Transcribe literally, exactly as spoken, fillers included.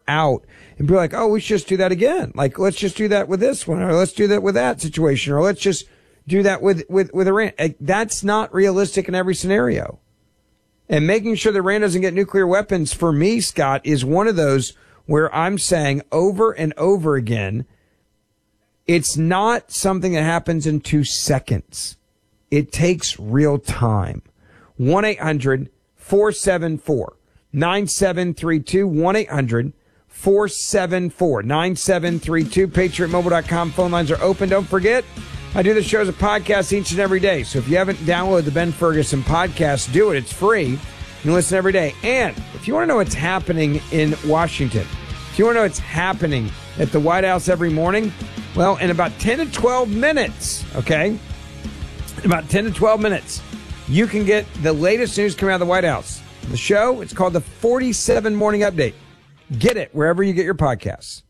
out and be like, oh, we should just do that again. Like, let's just do that with this one, or let's do that with that situation, or let's just do that with, with, with Iran. That's not realistic in every scenario. And making sure that Iran doesn't get nuclear weapons, for me, Scott, is one of those where I'm saying over and over again, it's not something that happens in two seconds. It takes real time. one eight hundred four seven four nine seven three two. one eight hundred four seven four nine seven three two. patriot mobile dot com phone lines are open. Don't forget, I do the show as a podcast each and every day. So if you haven't downloaded the Ben Ferguson podcast, do it. It's free. You can listen every day. And if you want to know what's happening in Washington, if you want to know what's happening at the White House every morning, well, in about ten to twelve minutes, okay, in about ten to twelve minutes, you can get the latest news coming out of the White House. The show, it's called the forty-seven Morning Update. Get it wherever you get your podcasts.